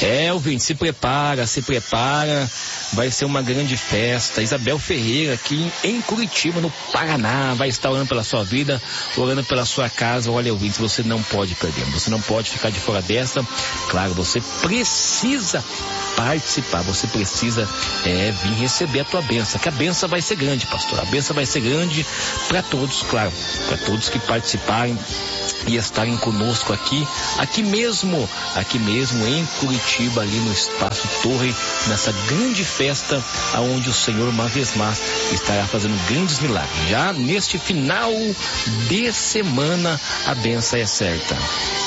Ouvinte, se prepara, vai ser uma grande festa. Isabel Ferreira aqui em Curitiba, no Paraná, vai estar orando pela sua vida, orando pela sua casa. Olha, ouvinte, você não pode perder, você não pode ficar de fora dessa. Claro, você precisa participar, você precisa vir receber a tua bênção, que a bênção vai ser grande, pastor, a bênção vai ser grande para todos, claro, para todos que participarem e estarem conosco aqui mesmo em Curitiba, ali no Espaço Torre, nessa grande festa, aonde o Senhor, uma vez mais, estará fazendo grandes milagres. Já neste final de semana, a bênção é certa.